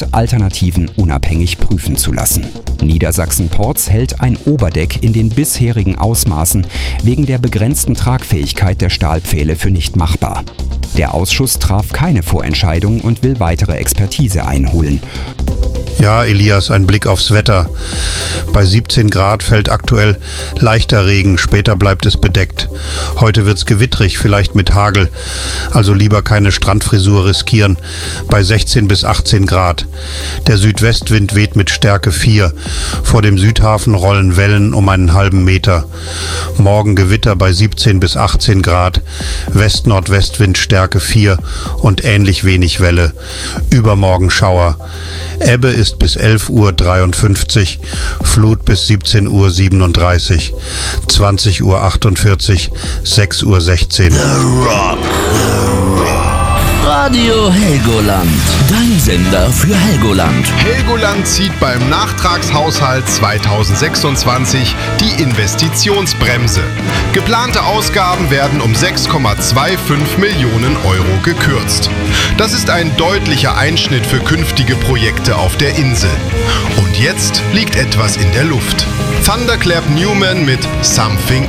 Alternativen unabhängig prüfen zu lassen. Niedersachsen-Porz hält ein Oberdeck in den bisherigen Ausmaßen wegen der begrenzten Tragfähigkeit der Stahlpfähle für nicht machbar. Der Ausschuss traf keine Vorentscheidung und will weitere Expertise einholen. Ja, Elias, ein Blick aufs Wetter. Bei 17 Grad fällt aktuell leichter Regen, später bleibt es bedeckt. Heute wird's gewittrig, vielleicht mit Hagel. Also lieber keine Strandfrisur riskieren. Bei 16 bis 18 Grad. Der Südwestwind weht mit Stärke 4. Vor dem Südhafen rollen Wellen um einen halben Meter. Morgen Gewitter bei 17 bis 18 Grad. West-Nordwestwind Stärke 4 und ähnlich wenig Welle. Übermorgen Schauer. Ebbe ist bis 11:53 Uhr, Flut bis 17:37 Uhr, 20:48 Uhr, 6:16 Uhr. The Rock. Radio Helgoland. Dein Sender für Helgoland. Helgoland zieht beim Nachtragshaushalt 2026 die Investitionsbremse. Geplante Ausgaben werden um 6,25 Millionen Euro gekürzt. Das ist ein deutlicher Einschnitt für künftige Projekte auf der Insel. Und jetzt liegt etwas in der Luft. Thunderclap Newman mit Something